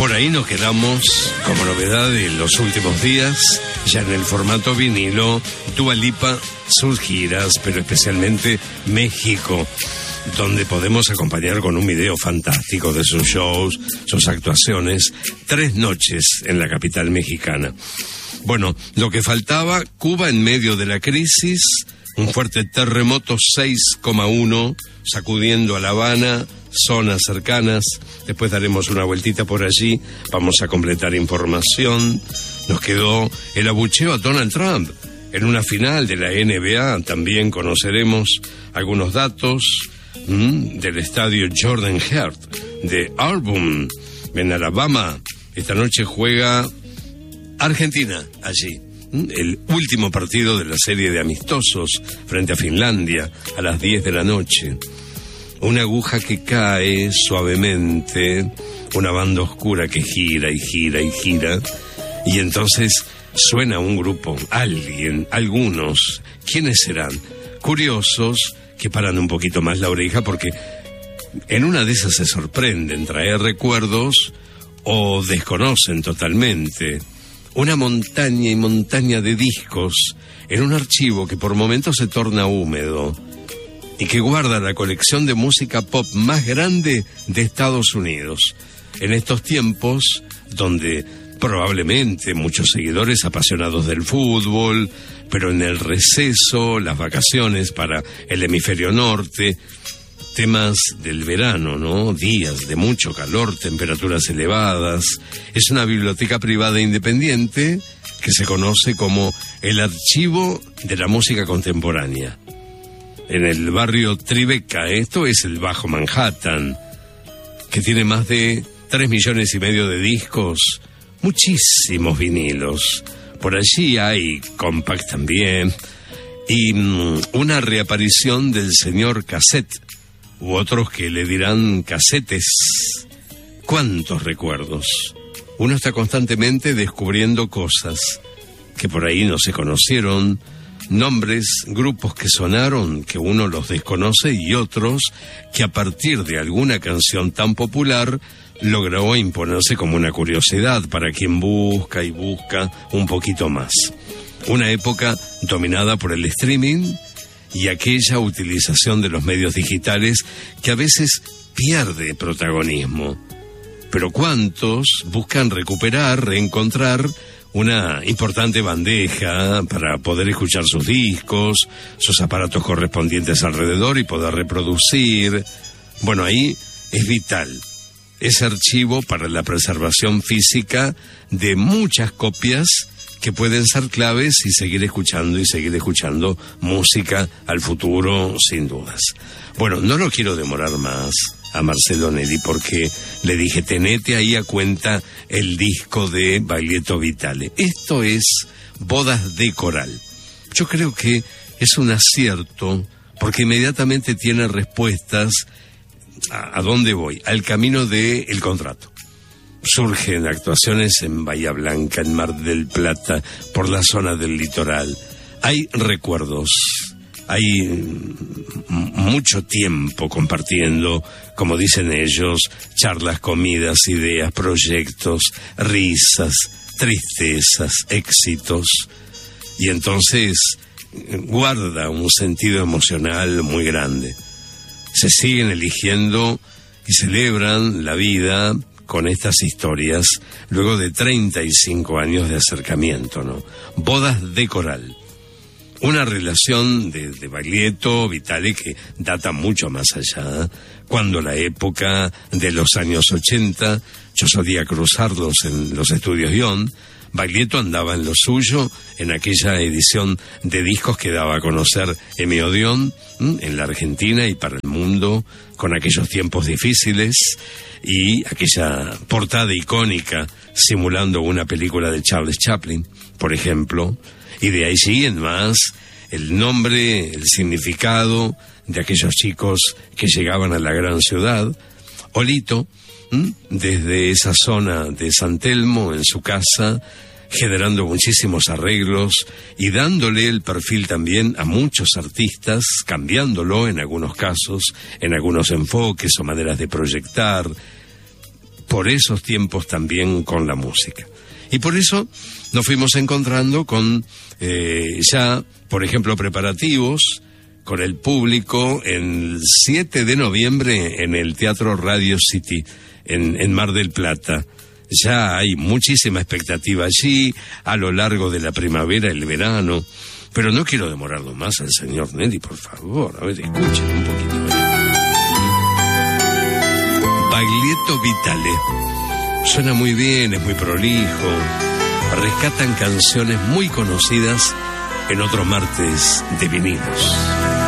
Por ahí nos quedamos como novedad de los últimos días, ya en el formato vinilo, Dua Lipa, sus giras, pero especialmente México, donde podemos acompañar con un video fantástico de sus shows, sus actuaciones, 3 noches en la capital mexicana. Bueno, lo que faltaba, Cuba en medio de la crisis, un fuerte terremoto 6,1 sacudiendo a La Habana, zonas cercanas. Después daremos una vueltita por allí, vamos a completar información. Nos quedó el abucheo a Donald Trump en una final de la NBA. También conoceremos algunos datos del estadio Jordan Hare de Auburn en Alabama. Esta noche juega Argentina allí. El último partido de la serie de amistosos frente a Finlandia a las 10 de la noche. Una aguja que cae suavemente, una banda oscura que gira y gira y gira, y entonces suena un grupo, alguien, algunos. ¿Quiénes serán? Curiosos que paran un poquito más la oreja porque en una de esas se sorprenden, traer recuerdos o desconocen totalmente. Una montaña y montaña de discos en un archivo que por momentos se torna húmedo y que guarda la colección de música pop más grande de Estados Unidos. En estos tiempos donde probablemente muchos seguidores apasionados del fútbol, pero en el receso, las vacaciones para el hemisferio norte, temas del verano, ¿no? Días de mucho calor, temperaturas elevadas. Es una biblioteca privada independiente que se conoce como el Archivo de la Música Contemporánea. En el barrio Tribeca, esto es el Bajo Manhattan, que tiene más de 3,5 millones de discos, muchísimos vinilos. Por allí hay compact también, y una reaparición del señor Cassette, u otros que le dirán casetes. ¿Cuántos recuerdos? Uno está constantemente descubriendo cosas que por ahí no se conocieron, nombres, grupos que sonaron, que uno los desconoce, y otros que a partir de alguna canción tan popular logró imponerse como una curiosidad para quien busca y busca un poquito más. Una época dominada por el streaming y aquella utilización de los medios digitales que a veces pierde protagonismo. Pero ¿cuántos buscan recuperar, reencontrar una importante bandeja para poder escuchar sus discos, sus aparatos correspondientes alrededor y poder reproducir? Bueno, ahí es vital ese archivo para la preservación física de muchas copias que pueden ser claves y seguir escuchando música al futuro, sin dudas. Bueno, no lo quiero demorar más a Marcelo Neri porque le dije, tenete ahí a cuenta el disco de Baglietto Vitale. Esto es Bodas de Coral. Yo creo que es un acierto porque inmediatamente tiene respuestas a dónde voy, al camino del contrato. Surgen actuaciones en Bahía Blanca, en Mar del Plata, por la zona del litoral. Hay recuerdos, hay mucho tiempo compartiendo, como dicen ellos, charlas, comidas, ideas, proyectos, risas, tristezas, éxitos. Y entonces guarda un sentido emocional muy grande. Se siguen eligiendo y celebran la vida con estas historias, luego de 35 años de acercamiento, ¿no? Bodas de Coral. Una relación de Baglietto, Vitale, que data mucho más allá, cuando la época de los años 80, yo solía cruzarlos en los estudios Ion. Baglietto andaba en lo suyo, en aquella edición de discos que daba a conocer Emi Odeón, en la Argentina y para el mundo, con aquellos tiempos difíciles, y aquella portada icónica simulando una película de Charles Chaplin, por ejemplo, y de allí en más el nombre, el significado de aquellos chicos que llegaban a la gran ciudad. Olito, desde esa zona de San Telmo, en su casa, generando muchísimos arreglos y dándole el perfil también a muchos artistas, cambiándolo en algunos casos, en algunos enfoques o maneras de proyectar, por esos tiempos también con la música. Y por eso nos fuimos encontrando con ya, por ejemplo, preparativos con el público el 7 de noviembre en el Teatro Radio City, en Mar del Plata. Ya hay muchísima expectativa allí, a lo largo de la primavera, el verano. Pero no quiero demorarlo más al señor Nelly, por favor. A ver, escuchen un poquito. Baglietto Vitale. Suena muy bien, es muy prolijo. Rescatan canciones muy conocidas en otros martes de vinilos.